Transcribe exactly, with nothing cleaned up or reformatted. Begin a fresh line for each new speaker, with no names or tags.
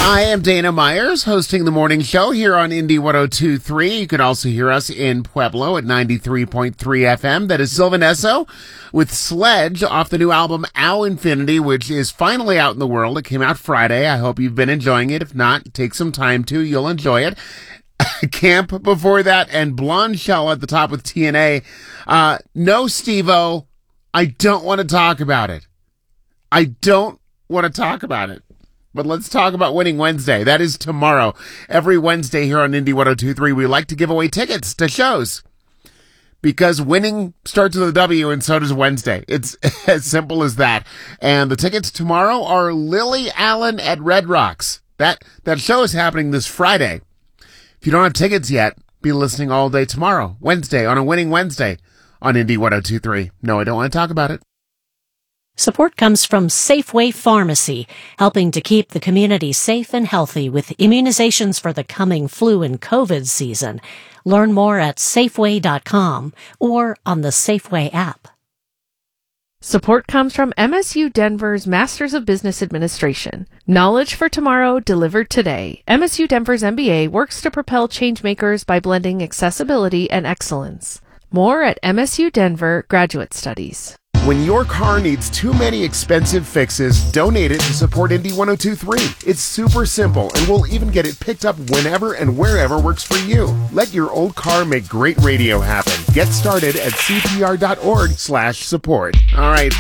I am Dana Myers, hosting the morning show here on Indy one oh two point three. You can also hear us in Pueblo at ninety-three point three F M. That is Sylvan Esso with Sledge off the new album Ow Infinity, which is finally out in the world. It came out Friday. I hope you've been enjoying it. If not, take some time to. You'll enjoy it. Camp before that, and Blonde Shell at the top with T N A. Uh, no, Steve-O, I don't want to talk about it. I don't want to talk about it. But let's talk about Winning Wednesday. That is tomorrow. Every Wednesday here on Indy one oh two point three, we like to give away tickets to shows. Because winning starts with a W, and so does Wednesday. It's as simple as that. And the tickets tomorrow are Lily Allen at Red Rocks. That, that show is happening this Friday. If you don't have tickets yet, be listening all day tomorrow, Wednesday, on a Winning Wednesday on Indy one oh two point three. No, I don't want to talk about it.
Support comes from Safeway Pharmacy, helping to keep the community safe and healthy with immunizations for the coming flu and COVID season. Learn more at Safeway dot com or on the Safeway app.
Support comes from M S U Denver's Masters of Business Administration. Knowledge for tomorrow, delivered today. M S U Denver's M B A works to propel changemakers by blending accessibility and excellence. More at M S U Denver Graduate Studies.
When your car needs too many expensive fixes, donate it to support Indy one oh two point three. It's super simple, and we'll even get it picked up whenever and wherever works for you. Let your old car make great radio happen. Get started at C P R dot org slash support. All right.